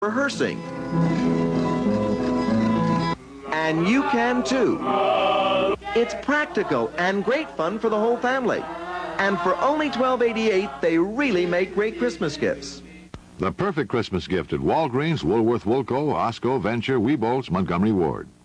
rehearsing. And you can too. It's practical and great fun for the whole family. And for only $12.88, they really make great Christmas gifts. The perfect Christmas gift at Walgreens, Woolworth, Woolco, Osco, Venture, Weebolts, Montgomery Ward.